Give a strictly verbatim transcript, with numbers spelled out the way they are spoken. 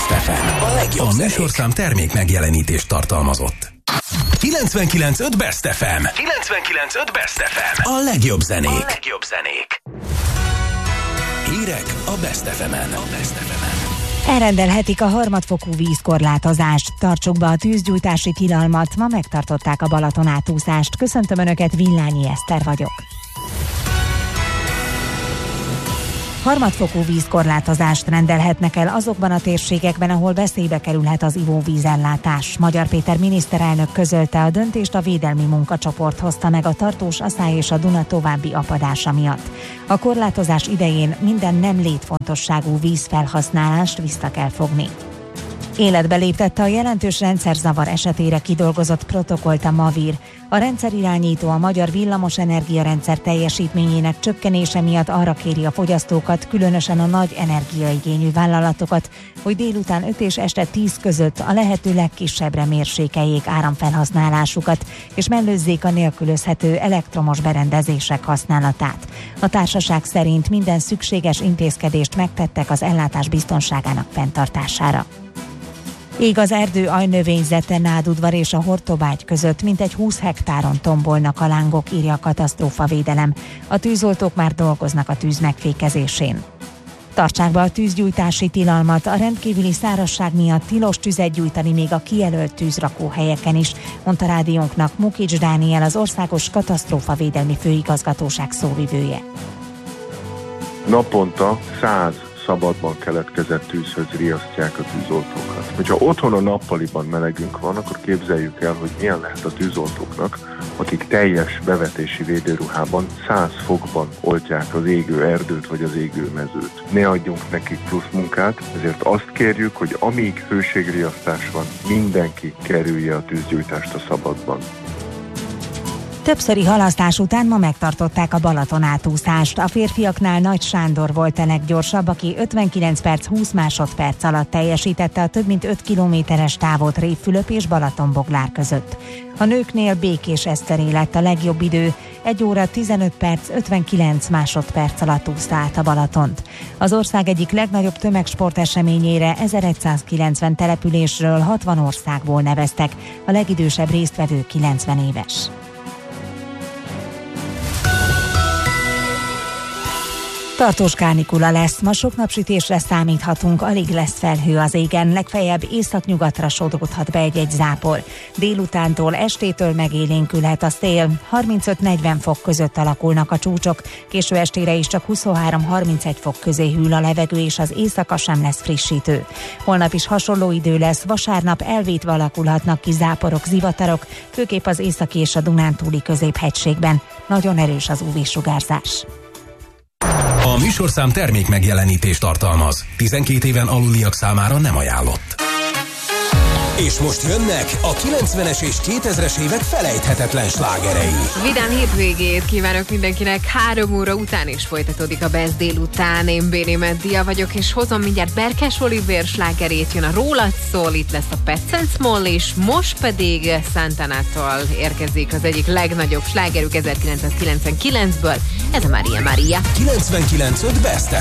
Best ef em. A legjobb A műsorszám termék megjelenítést tartalmazott. kilencvenkilenc pont öt Best ef em. kilencvenkilenc pont öt Best ef em. A legjobb zenék. A legjobb zenék. Hírek a Best ef emen. A Best ef emen. Elrendelhetik a harmadfokú vízkorlátozást. Tartsuk be a tűzgyújtási tilalmat. Ma megtartották a Balaton átúszást. Köszöntöm Önöket, Villányi Eszter vagyok. Harmadfokú vízkorlátozást rendelhetnek el azokban a térségekben, ahol veszélybe kerülhet az ivóvízellátás. Magyar Péter miniszterelnök közölte, a döntést a védelmi munkacsoport hozta meg a Tartós Aszály és a Duna további apadása miatt. A korlátozás idején minden nem létfontosságú vízfelhasználást vissza kell fogni. Életbe léptette a jelentős rendszerzavar esetére kidolgozott protokollt a Mavir. A rendszerirányító a magyar villamosenergiarendszer teljesítményének csökkenése miatt arra kéri a fogyasztókat, különösen a nagy energiaigényű vállalatokat, hogy délután öt és este tíz között a lehető legkisebbre mérsékeljék áramfelhasználásukat, és mellőzzék a nélkülözhető elektromos berendezések használatát. A társaság szerint minden szükséges intézkedést megtettek az ellátás biztonságának fenntartására. Ég az erdő ajnövényzete Nádudvar és a Hortobágy között, mintegy húsz hektáron tombolnak a lángok, írja a katasztrófavédelem. A tűzoltók már dolgoznak a tűz megfékezésén. Tartsák be a tűzgyújtási tilalmat, a rendkívüli szárazság miatt tilos tüzet gyújtani még a kijelölt tűzrakóhelyeken is, mondta rádiónknak Mukics Dániel, az Országos Katasztrófavédelmi Főigazgatóság szóvivője. Naponta száz szabadban keletkezett tűzhöz riasztják a tűzoltókat. Hogyha otthon a nappaliban melegünk van, akkor képzeljük el, hogy milyen lehet a tűzoltóknak, akik teljes bevetési védőruhában száz fokban oltják az égő erdőt vagy az égő mezőt. Ne adjunk nekik plusz munkát, ezért azt kérjük, hogy amíg hőségriasztás van, mindenki kerülje a tűzgyújtást a szabadban. Többszöri halasztás után ma megtartották a Balaton átúszást. A férfiaknál Nagy Sándor volt a leggyorsabb, aki ötvenkilenc perc húsz másodperc alatt teljesítette a több mint öt kilométeres távot Révfülöp és Balatonboglár között. A nőknél Békés Eszteré lett a legjobb idő, egy óra tizenöt perc ötvenkilenc másodperc alatt úszta át a Balatont. Az ország egyik legnagyobb tömegsporteseményére ezerszázkilencven településről hatvan országból neveztek, a legidősebb résztvevő kilencven éves. Tartós kánikula lesz, ma sok napsütésre számíthatunk, alig lesz felhő az égen, legfeljebb északnyugatra sodródhat be egy-egy zápor. Délutántól, estétől megélénkülhet a szél, harmincöt-negyven fok között alakulnak a csúcsok, késő estére is csak huszonhárom-harmincegy fok közé hűl a levegő, és az éjszaka sem lesz frissítő. Holnap is hasonló idő lesz, vasárnap elvétve alakulhatnak ki záporok, zivatarok, főképp az északi és a Dunántúli középhegységben. Nagyon erős az ú vé-sugárzás. A műsorszám termék megjelenítést tartalmaz. tizenkét éven aluliak számára nem ajánlott. És most jönnek a kilencvenes és kétezres évek felejthetetlen slágerei. Vidám hétvégét kívánok mindenkinek, három óra után is folytatódik a Best délután. Én Béni Meddia vagyok, és hozom mindjárt Berkes Olivér slágerét, jön a Rólad szól, itt lesz a Pets and Small, és most pedig Santanától érkezik az egyik legnagyobb slágerük ezerkilencszázkilencvenkilencből, ez a Maria Maria. kilencvenkilenc pont öt Best